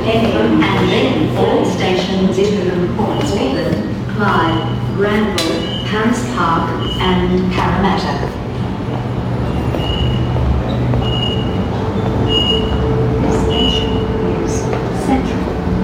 and then all stations in Portsmouth, Clyde, Granville, Paris Park, and